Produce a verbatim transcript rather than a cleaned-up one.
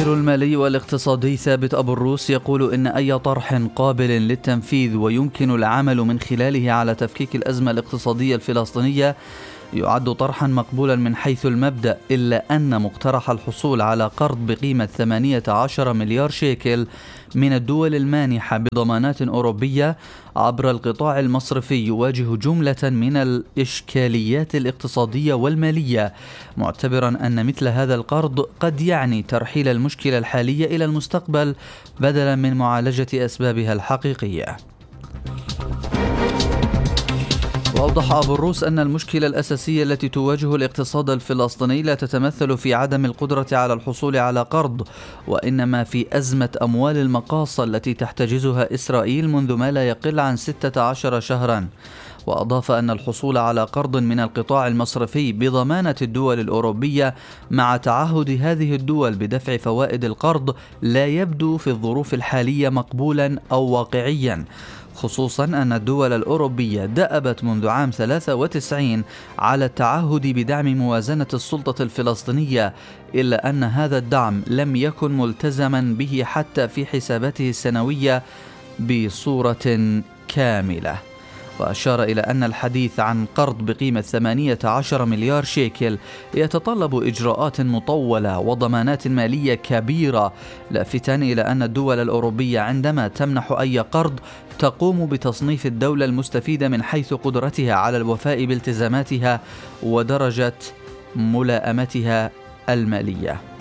الخبير المالي والاقتصادي ثابت أبو الروس يقول إن أي طرح قابل للتنفيذ ويمكن العمل من خلاله على تفكيك الأزمة الاقتصادية الفلسطينية يعد طرحا مقبولا من حيث المبدأ، إلا أن مقترح الحصول على قرض بقيمة ثمانية عشر مليار شيكل من الدول المانحة بضمانات أوروبية عبر القطاع المصرفي يواجه جملة من الإشكاليات الاقتصادية والمالية، معتبرا أن مثل هذا القرض قد يعني ترحيل المشكلة الحالية إلى المستقبل بدلا من معالجة أسبابها الحقيقية. وأوضح أبو الروس أن المشكلة الأساسية التي تواجه الاقتصاد الفلسطيني لا تتمثل في عدم القدرة على الحصول على قرض، وإنما في أزمة أموال المقاصة التي تحتجزها إسرائيل منذ ما لا يقل عن ستة عشر شهرا. وأضاف أن الحصول على قرض من القطاع المصرفي بضمانة الدول الأوروبية مع تعهد هذه الدول بدفع فوائد القرض لا يبدو في الظروف الحالية مقبولا أو واقعيا، خصوصا أن الدول الأوروبية دأبت منذ عام ثلاثة وتسعين على التعهد بدعم موازنة السلطة الفلسطينية، إلا أن هذا الدعم لم يكن ملتزما به حتى في حساباته السنوية بصورة كاملة. وأشار إلى أن الحديث عن قرض بقيمة ثمانية عشر مليار شيكل يتطلب إجراءات مطولة وضمانات مالية كبيرة، لافتا إلى أن الدول الأوروبية عندما تمنح أي قرض تقوم بتصنيف الدولة المستفيدة من حيث قدرتها على الوفاء بالتزاماتها ودرجة ملائمتها المالية.